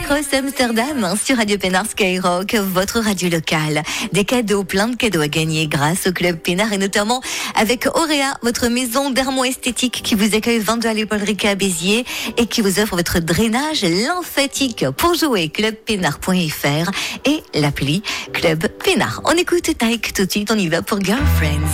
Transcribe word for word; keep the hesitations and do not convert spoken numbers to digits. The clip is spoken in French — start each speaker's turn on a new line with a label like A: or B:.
A: Cross Amsterdam sur Radio Pénard Skyrock, votre radio locale. Des cadeaux, plein de cadeaux à gagner grâce au Club Pénard et notamment avec Auréa, votre maison dermo-esthétique qui vous accueille vingt-deux allée Paul Ricoeur à Béziers et qui vous offre votre drainage lymphatique. Pour jouer, club pénard point f r et l'appli Club Pénard. On écoute Taïk tout de suite, on y va pour Girlfriends.